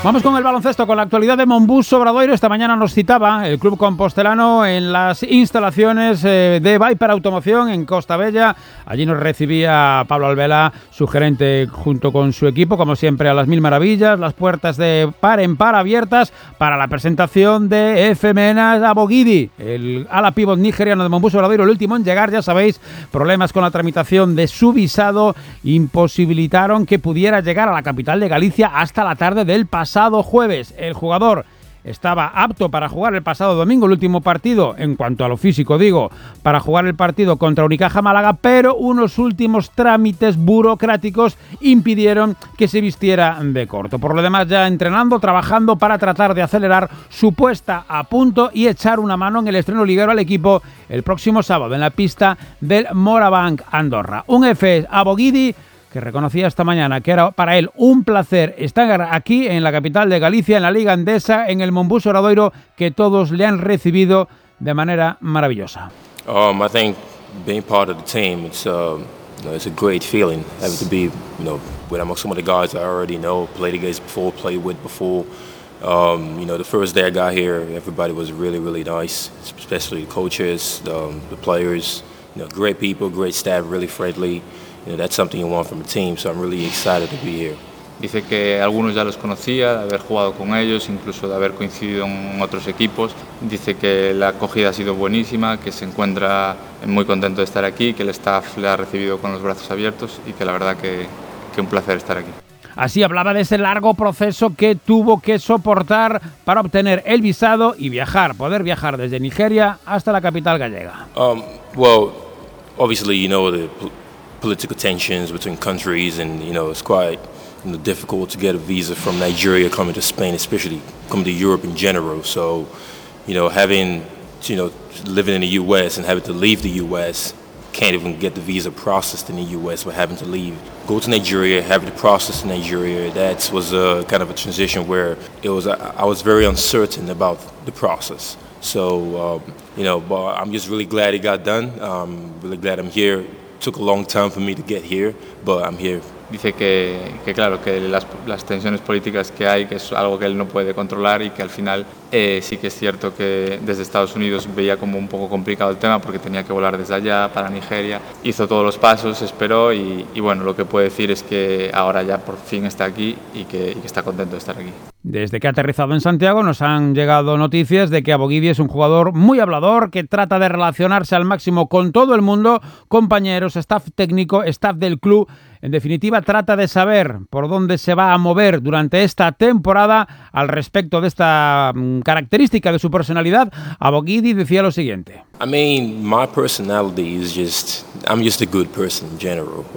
Vamos con el baloncesto, con la actualidad de Monbus Obradoiro. Esta mañana nos citaba el club compostelano en las instalaciones de Viper Automoción en Costa Bella. Allí nos recibía Pablo Alvela, su gerente, junto con su equipo, como siempre a las mil maravillas. Las puertas de par en par abiertas para la presentación de Efemenas Abogidi, el ala pívot nigeriano de Monbus Obradoiro, el último en llegar. Ya sabéis, problemas con la tramitación de su visado imposibilitaron que pudiera llegar a la capital de Galicia hasta la tarde del pasado jueves. El jugador estaba apto para jugar el pasado domingo, el último partido, en cuanto a lo físico digo, para jugar el partido contra Unicaja Málaga, pero unos últimos trámites burocráticos impidieron que se vistiera de corto. Por lo demás, ya entrenando, trabajando para tratar de acelerar su puesta a punto y echar una mano en el estreno liguero al equipo el próximo sábado en la pista del Morabanc Andorra. Un Efes Abogidi que reconocía esta mañana que era para él un placer estar aquí en la capital de Galicia, en la Liga Endesa, en el Monbus Obradoiro, que todos le han recibido de manera maravillosa. I think being part of the team, it's a great feeling. Having to be, with among some of the guys I already know, played against before, played with before. The first day I got here, everybody was really, really nice, especially the coaches, the players. Great people, great staff, really friendly. That's something you want from a team, so I'm really excited to be here. Dice que algunos ya los conocía, de haber jugado con ellos, incluso de haber coincidido en otros equipos. Dice que la acogida ha sido buenísima, que se encuentra muy contento de estar aquí, que el staff le ha recibido con los brazos abiertos y que la verdad que un placer estar aquí. Así hablaba de ese largo proceso que tuvo que soportar para obtener el visado y poder viajar desde Nigeria hasta la capital gallega. Well, obviously, the political tensions between countries, and it's quite difficult to get a visa from Nigeria coming to Spain, especially coming to Europe in general. So, having living in the U.S. and having to leave the U.S. can't even get the visa processed in the U.S. but having to go to Nigeria, having to process in Nigeria. That was a kind of a transition where I was very uncertain about the process. So, but I'm just really glad it got done. Really glad I'm here. Took a long time for me to get here, but I'm here. Dice que claro, que las tensiones políticas que hay, que es algo que él no puede controlar y que al final sí que es cierto que desde Estados Unidos veía como un poco complicado el tema porque tenía que volar desde allá para Nigeria. Hizo todos los pasos, esperó y bueno, lo que puede decir es que ahora ya por fin está aquí y que está contento de estar aquí. Desde que ha aterrizado en Santiago nos han llegado noticias de que Abogidi es un jugador muy hablador, que trata de relacionarse al máximo con todo el mundo, compañeros, staff técnico, staff del club. En definitiva, trata de saber por dónde se va a mover durante esta temporada. Al respecto de esta característica de su personalidad, Abogidi decía lo siguiente. I mean, my personality is I'm just a good person in general.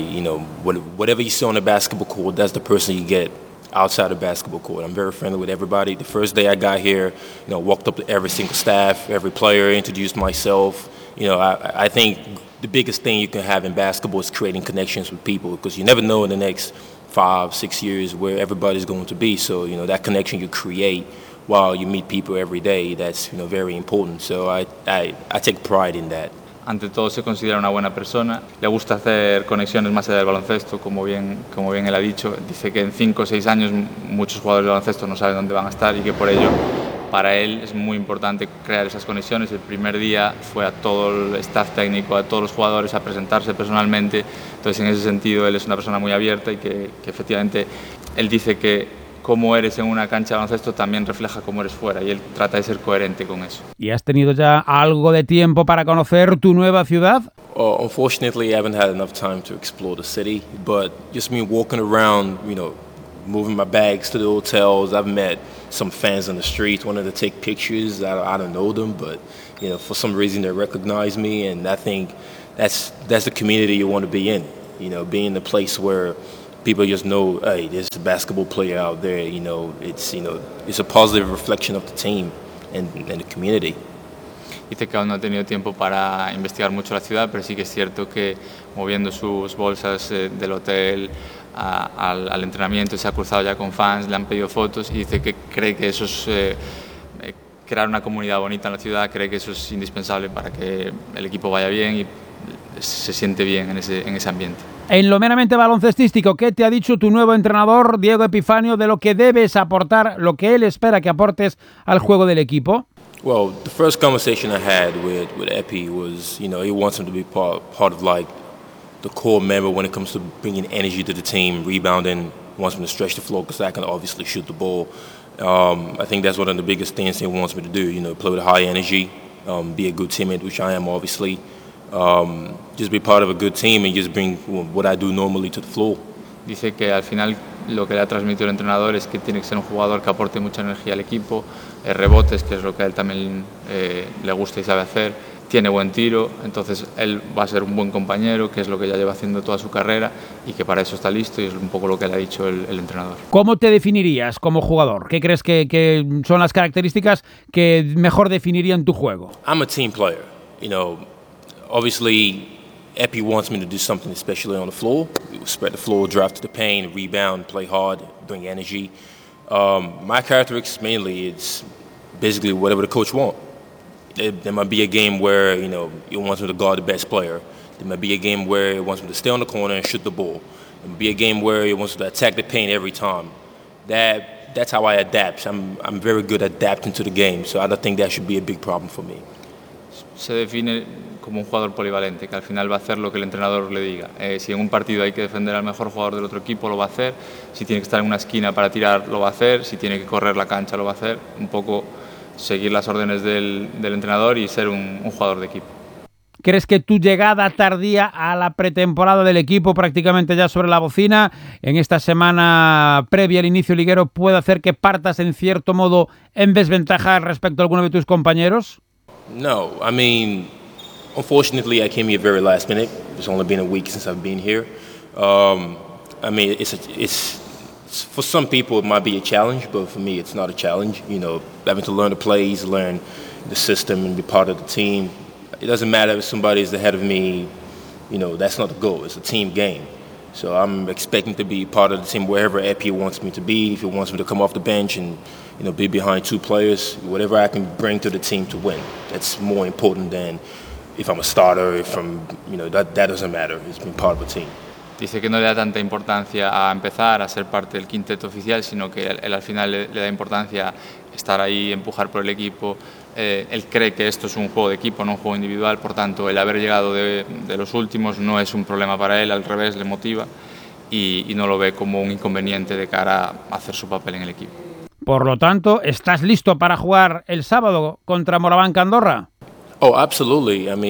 Whatever you see on the basketball court, that's the person you get outside the basketball court. I'm very friendly with everybody. The first day I got here, walked up to every single staff, every player, introduced myself. I think the biggest thing you can have in basketball is creating connections with people, because you never know in the next 5-6 years where everybody's going to be. So, that connection you create while you meet people every day, that's, very important. So I take pride in that. Ante todo se considera una buena persona, le gusta hacer conexiones más allá del baloncesto, como bien él ha dicho. Dice que en 5 o 6 años muchos jugadores de baloncesto no saben dónde van a estar y que por ello para él es muy importante crear esas conexiones. El primer día fue a todo el staff técnico, a todos los jugadores a presentarse personalmente. Entonces, en ese sentido, él es una persona muy abierta y que efectivamente él dice que cómo eres en una cancha de baloncesto también refleja cómo eres fuera, y él trata de ser coherente con eso. ¿Y has tenido ya algo de tiempo para conocer tu nueva ciudad? Unfortunately, I haven't had enough time to explore the city, but just me walking around, moving my bags to the hotels. I've met some fans on the streets wanting to take pictures. I don't know them, but for some reason they recognize me, and I think that's the community you want to be in. Being in the place where people just know, hey, there's a basketball player out there. It's a positive reflection of the team and the community. Dice que aún no ha tenido tiempo para investigar mucho la ciudad, pero sí que es cierto que moviendo sus bolsas del hotel al entrenamiento se ha cruzado ya con fans, le han pedido fotos y dice que cree que eso es crear una comunidad bonita en la ciudad, cree que eso es indispensable para que el equipo vaya bien y se siente bien en ese ambiente. En lo meramente baloncestístico, ¿qué te ha dicho tu nuevo entrenador, Diego Epifanio, de lo que debes aportar, lo que él espera que aportes al juego del equipo? Well, the first conversation I had with Epi was, he wants him to be part of like the core member when it comes to bringing energy to the team, rebounding, wants him to stretch the floor because I can obviously shoot the ball. I think that's one of the biggest things he wants me to do, play with high energy, be a good teammate, which I am obviously. Just be part of a good team and just bring what I do normally to the floor. Dice que al final lo que le ha transmitido el entrenador es que tiene que ser un jugador que aporte mucha energía al equipo, rebotes, que es lo que a él también le gusta y sabe hacer, tiene buen tiro, entonces él va a ser un buen compañero, que es lo que ya lleva haciendo toda su carrera y que para eso está listo, y es un poco lo que le ha dicho el entrenador. ¿Cómo te definirías como jugador? ¿Qué crees que son las características que mejor definirían tu juego? I'm a team player, Obviously, Epi wants me to do something, especially on the floor. Spread the floor, drive to the paint, rebound, play hard, bring energy. My characteristics mainly, it's basically whatever the coach wants. There might be a game where, he wants me to guard the best player. There might be a game where he wants me to stay on the corner and shoot the ball. There might be a game where he wants me to attack the paint every time. That's how I adapt. I'm very good at adapting to the game, so I don't think that should be a big problem for me. Se define como un jugador polivalente, que al final va a hacer lo que el entrenador le diga. Si en un partido hay que defender al mejor jugador del otro equipo, lo va a hacer. Si tiene que estar en una esquina para tirar, lo va a hacer. Si tiene que correr la cancha, lo va a hacer. Un poco seguir las órdenes del entrenador y ser un jugador de equipo. ¿Crees que tu llegada tardía a la pretemporada del equipo, prácticamente ya sobre la bocina, en esta semana previa al inicio liguero, puede hacer que partas en cierto modo en desventaja respecto a alguno de tus compañeros? No, unfortunately, I came here very last minute. It's only been a week since I've been here. It's for some people it might be a challenge, but for me it's not a challenge. Having to learn the plays, learn the system, and be part of the team. It doesn't matter if somebody is ahead of me. That's not the goal. It's a team game. So I'm expecting to be part of the team wherever Epi wants me to be. If he wants me to come off the bench and be behind two players, whatever I can bring to the team to win. That's more important than if I'm a starter, that doesn't matter. It's been part of the team. Dice que no le da tanta importancia a empezar, a ser parte del quinteto oficial, sino que él al final le da importancia a estar ahí, empujar por el equipo. Él cree que esto es un juego de equipo, no un juego individual, por tanto el haber llegado de los últimos no es un problema para él, al revés, le motiva y no lo ve como un inconveniente de cara a hacer su papel en el equipo. Por lo tanto, ¿estás listo para jugar el sábado contra Morabanca Andorra? Oh, absolutely. The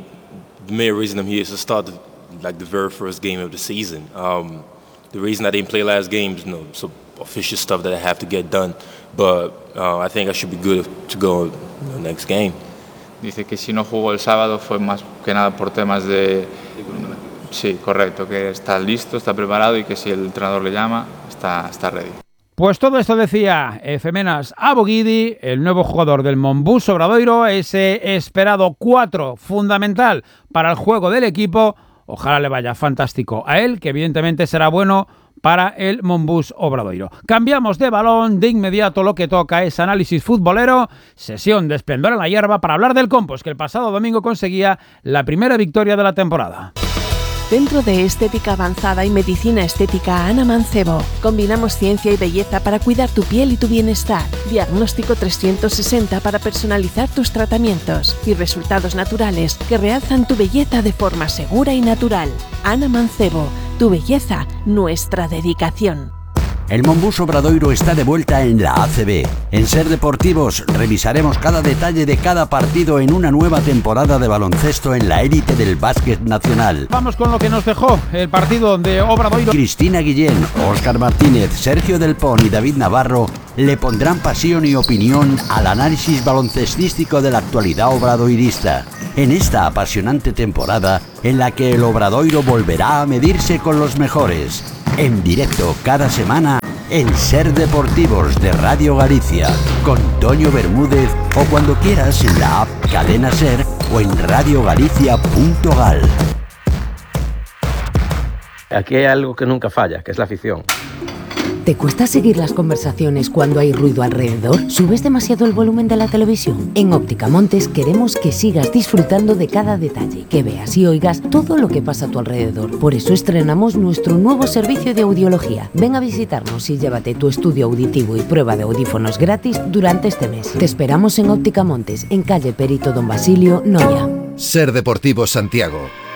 main reason I'm here is to start the very first game of the season. The reason I didn't play last game is some official stuff that I have to get done. But I think I should be good to go the next game. Dice que si no jugó el sábado fue más que nada por temas de... Sí, correcto, que está listo, está preparado y que si el entrenador le llama, está ready. Pues todo esto decía Efemenas Aboguidi, el nuevo jugador del Monbus Obradoiro, ese esperado 4 fundamental para el juego del equipo. Ojalá le vaya fantástico a él, que evidentemente será bueno para el Monbus Obradoiro. Cambiamos de balón, de inmediato lo que toca es análisis futbolero, sesión de esplendor en la hierba para hablar del Compos, que el pasado domingo conseguía la primera victoria de la temporada. Centro de Estética Avanzada y Medicina Estética Ana Mancebo. Combinamos ciencia y belleza para cuidar tu piel y tu bienestar. Diagnóstico 360 para personalizar tus tratamientos y resultados naturales que realzan tu belleza de forma segura y natural. Ana Mancebo, tu belleza, nuestra dedicación. El Monbus Obradoiro está de vuelta en la ACB. En Ser Deportivos revisaremos cada detalle de cada partido en una nueva temporada de baloncesto en la élite del básquet nacional. Vamos con lo que nos dejó el partido de Obradoiro. Cristina Guillén, Óscar Martínez, Sergio Del Pon y David Navarro le pondrán pasión y opinión al análisis baloncestístico de la actualidad obradoirista. En esta apasionante temporada en la que el Obradoiro volverá a medirse con los mejores. En directo cada semana en Ser Deportivos de Radio Galicia con Toño Bermúdez o cuando quieras en la app Cadena Ser o en radiogalicia.gal. Aquí hay algo que nunca falla, que es la afición. ¿Te cuesta seguir las conversaciones cuando hay ruido alrededor? ¿Subes demasiado el volumen de la televisión? En Óptica Montes queremos que sigas disfrutando de cada detalle, que veas y oigas todo lo que pasa a tu alrededor. Por eso estrenamos nuestro nuevo servicio de audiología. Ven a visitarnos y llévate tu estudio auditivo y prueba de audífonos gratis durante este mes. Te esperamos en Óptica Montes, en calle Perito Don Basilio, Noya. Ser Deportivo Santiago.